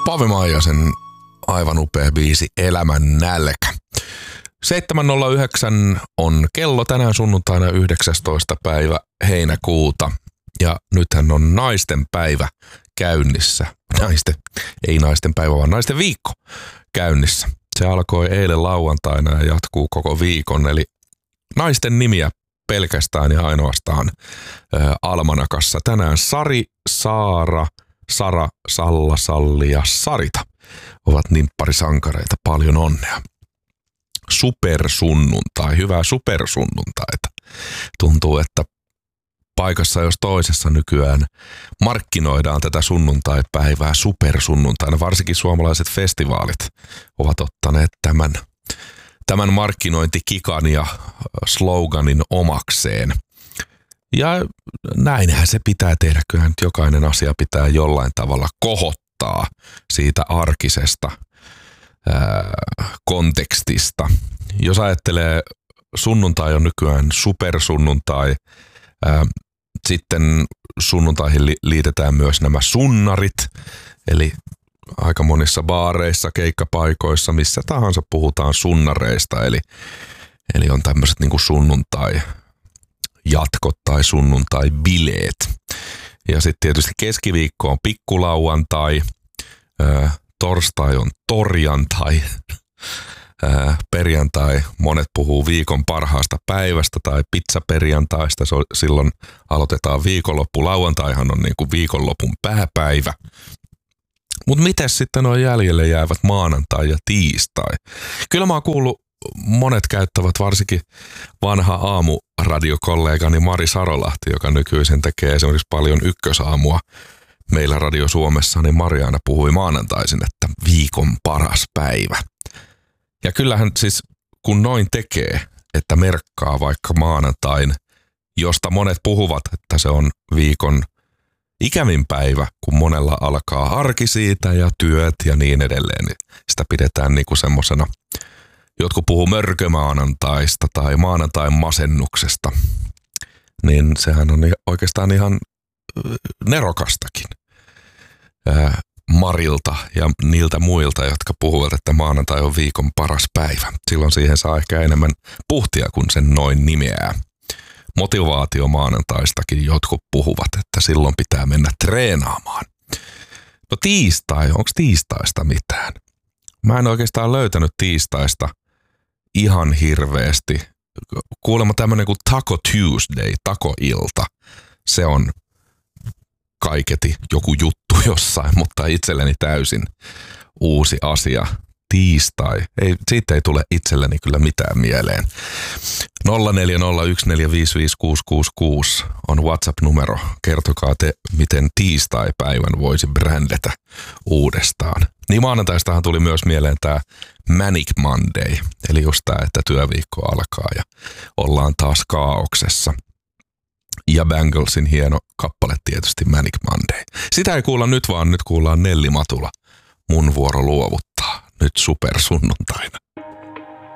Pave Maijasen aivan upea biisi Elämän nälkä. 7.09 on kello tänään sunnuntaina 19. päivä heinäkuuta. Ja nythän on naisten päivä käynnissä. Ei naisten päivä, vaan naisten viikko käynnissä. Se alkoi eilen lauantaina ja jatkuu koko viikon. Eli naisten nimiä pelkästään ja ainoastaan almanakassa. Tänään Sari, Saara, Sara, Salla, Salli ja Sarita ovat nimpparisankareita. Paljon onnea. Supersunnuntai, hyvää supersunnuntaita. Tuntuu, että paikassa jos toisessa nykyään markkinoidaan tätä sunnuntaipäivää supersunnuntaina. Varsinkin suomalaiset festivaalit ovat ottaneet tämän markkinointikikan ja sloganin omakseen. Ja näinhän se pitää tehdä. Kyllähän nyt jokainen asia pitää jollain tavalla kohottaa siitä arkisesta kontekstista. Jos ajattelee, sunnuntai on nykyään supersunnuntai. Sitten sunnuntaihin liitetään myös nämä sunnarit, eli aika monissa baareissa, keikkapaikoissa, missä tahansa puhutaan sunnareista, eli on tämmöiset niin kuin sunnuntai-jatkot tai sunnuntai-bileet. Ja sitten tietysti keskiviikko on pikkulauantai, torstai on torjantai, perjantai, monet puhuu viikon parhaasta päivästä tai pizzaperjantaista, silloin aloitetaan viikonloppu. Lauantaihan on niin kuin viikonlopun pääpäivä. Mutta miten sitten on jäljelle jäävät maanantai ja tiistai? Kyllä mä oon kuullut, monet käyttävät, varsinkin vanha aamuradiokollegani Mari Sarolahti, joka nykyisin tekee esimerkiksi paljon ykkösaamua meillä Radio Suomessa, niin Mari aina puhui maanantaisin, että viikon paras päivä. Ja kyllähän siis, kun noin tekee, että merkkaa vaikka maanantain, josta monet puhuvat, että se on viikon ikävin päivä, kun monella alkaa arki siitä ja työt ja niin edelleen, niin sitä pidetään niinku semmosena, jotkut puhuu mörkömaanantaista tai maanantain masennuksesta, niin sehän on oikeastaan ihan nerokastakin. Marilta ja niiltä muilta, jotka puhuvat, että maanantai on viikon paras päivä. Silloin siihen saa ehkä enemmän puhtia, kun sen noin nimeää. Motivaatio maanantaistakin jotkut puhuvat, että silloin pitää mennä treenaamaan. No tiistai, onko tiistaista mitään? Mä en oikeastaan löytänyt tiistaista ihan hirveästi. Kuulemma tämmönen kuin Taco Tuesday, takoilta. Se on kaiketi joku juttu jossain, mutta itselleni täysin uusi asia. Tiistai. Siitä ei tule itselleni kyllä mitään mieleen. 0401455666 on WhatsApp-numero. Kertokaa te, miten tiistai-päivän voisi brändätä uudestaan. Niin maanantaistahan tuli myös mieleen tämä Manic Monday, eli just tämä, että työviikko alkaa ja ollaan taas kaauksessa. Ja Banglesin hieno kappale tietysti Manic Monday. Sitä ei kuulla nyt, vaan nyt kuullaan Nelli Matula. Mun vuoro luovuttaa. Nyt supersunnuntaina.